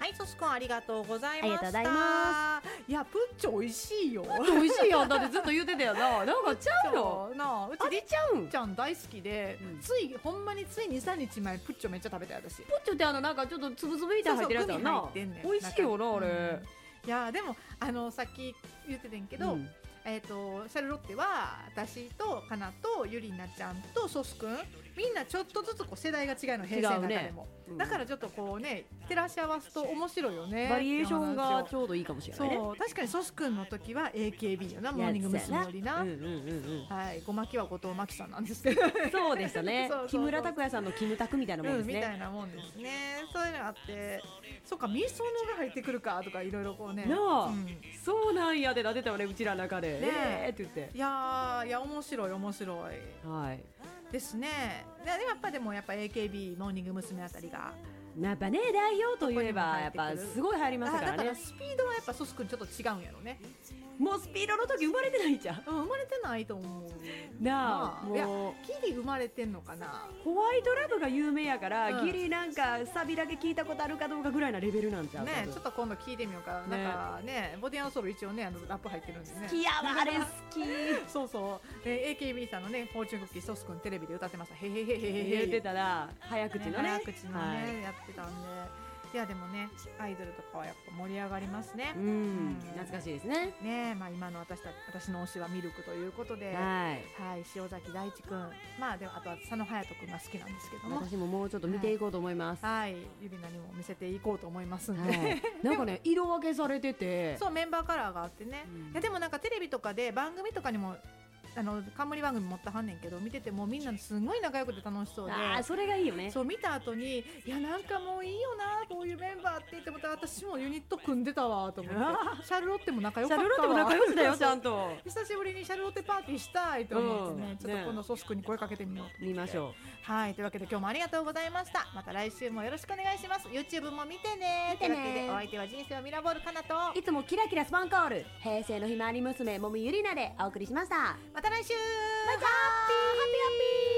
はい、ソスくんありがとうございました。 ありがとうございまいや、プッチョ美味しいよ。 美味しいよ。だってずっと言ってたよな。なんかちゃうのなあ、うちあれちゃうんちゃん大好きで、ほんまについ 2,3 日前プッチョめっちゃ食べたよ私。 プッチョってなんかちょっとつぶつぶみたいに入ってるやつだな。 そうそうグミ入ってんねん美味しいよなあれ。 いやでもさっき言ってたんけど、シャルロッテは私とかなとゆりなちゃんとソスくんみんなちょっとずつこう世代が違うの、平成の中でも、だからちょっとこうね照らし合わすと面白いよね。 バリエーションがちょうどいいかもしれないね。 そう確かにソスくんの時は AKB よな、モーニング娘。よりな、はい、ごまきは後藤真希さんなんですけどそうでしたね。木村拓哉さんのキムタクみたいなもんですね、 みたいなもんですね。そういうのがあって、そっか味噌のが入ってくるかとかいろいろこうね、 そうなんやでなってたよね、うちらの中でって言って、 いや面白いはいですね。でやっぱAKB モーニング娘。あたりがやっぱね代表といえばやっぱすごい入りましたからね。 だからスピードはやっぱソスくんちょっと違うんやろね。 もうスピードの時生まれてないじゃん。 生まれてないと思うなあ。 もうギリ生まれてんのかな。 ホワイトラブが有名やから、ギリなんかサビだけ聞いたことあるかどうかぐらいなレベルなんちゃうね。ちょっと今度聞いてみようか。なんかねボディアンソール一応ねラップ入ってるんでね。 好きやわあれ好きそうそう。AKB さんのねフォーチュンクッキーソスくんテレビで歌ってました。へへへへへ言ってたら早口のね、 早口のねやってたんで。いやでもねアイドルとかはやっぱ盛り上がりますね。 懐かしいですね。 まあ今の私の推しはミルクということで、塩崎大地くん、まあでもあとは佐野勇斗くんが好きなんですけども、 私ももうちょっと見ていこうと思います。 ゆりなにも見せていこうと思いますんで、 なんかね色分けされてて、 そうメンバーカラーがあってね。いやでもなんかテレビとかで番組とかにも冠番組持ったはんねんけど、見ててもみんなすごい仲良くて楽しそうで、 それがいいよね。 そう見た後にいやなんかもういいよなこういうメンバーって言っても私もユニット組んでたわと思ってシャルロッテも仲良かったわ。 シャルロッテも仲良しだよちゃんと久しぶりにシャルロッテパーティーしたいと思ってね、ちょっと今度ソス君に声かけてみよう。 見ましょう。 はいというわけで今日もありがとうございました。また来週もよろしくお願いします。 YouTube も見てね。というわけでお相手は人生をミラボールかなと、 いつもキラキラスパンコール平成のひまわり娘もみゆりなでお送りしました。 また来週。 バイバイ。ハッピーハッピー。